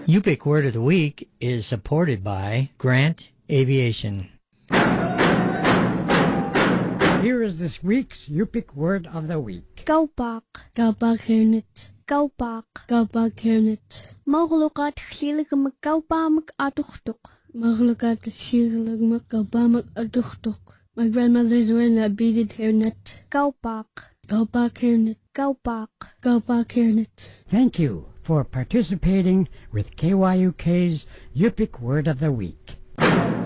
Yupik Word of the Week is supported by Grant Aviation. Here is this week's Yupik Word of the Week. Kaupak. Kaupak hernet. Kaupak. Kaupak hernet. Mogelijkheid gelilige kaupamak atuchtuk. Mogelijkheid gelilige kaupamak atuchtuk. My grandmother's wearing a beaded hairnet. Kaupak. Kaupak hernet. Kaupak. Kaupak hernet. Thank you for participating with KYUK's Yupik Word of the Week.